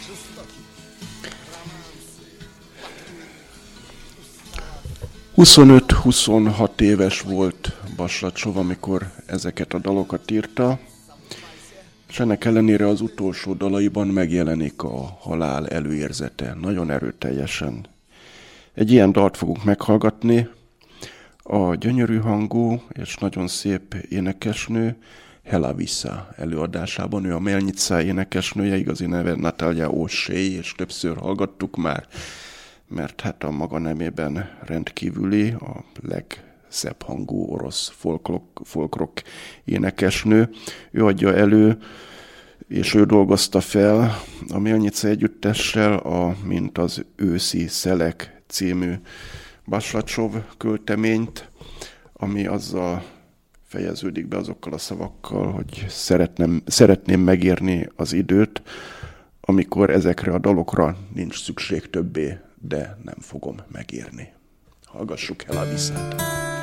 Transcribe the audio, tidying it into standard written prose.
...25-26 éves volt Baslacsov, amikor ezeket a dalokat írta, és ennek ellenére az utolsó dalaiban megjelenik a halál előérzete, nagyon erőteljesen. Egy ilyen dalt fogunk meghallgatni, a gyönyörű hangú és nagyon szép énekesnő Hela Vissza előadásában. Ő a Melnyica énekesnője, igazi neve Natalia O'Shea, és többször hallgattuk már, mert hát a maga nemében rendkívüli, a legszebb hangú orosz folk-rock énekesnő. Ő adja elő, és ő dolgozta fel a Melnyica együttessel mint az Őszi Szelek című Baslacsov költeményt, ami azzal fejeződik be, azokkal a szavakkal, hogy szeretném megírni az időt, amikor ezekre a dalokra nincs szükség többé, de nem fogom megírni. Hallgassuk el a viszont.